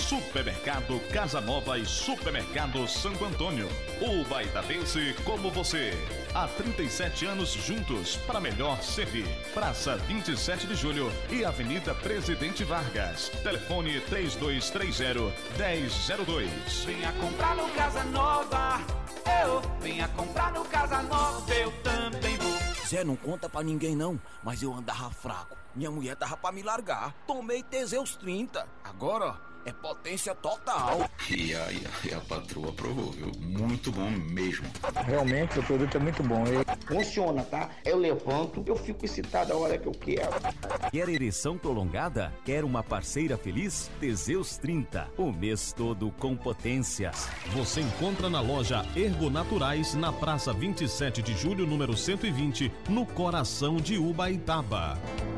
Supermercado Casa Nova e Supermercado Santo Antônio. Ubaitabense como você. Há 37 anos juntos para melhor servir. Praça 27 de Julho e Avenida Presidente Vargas. Telefone 3230-1002. Venha comprar no Casa Nova. Venha comprar no Casa Nova. Eu também vou. Zé, não conta pra ninguém não, mas eu andava fraco. Minha mulher tava pra me largar. Tomei Teseus 30. Agora é potência total. E a patroa aprovou, viu? Muito bom mesmo. Realmente o produto é muito bom. Funciona, tá? Eu levanto, eu fico excitado a hora que eu quero. Quer ereção prolongada? Quer uma parceira feliz? Teseus 30. O mês todo com potência. Você encontra na loja Ergonaturais, na Praça 27 de Julho, número 120, no coração de Ubaitaba.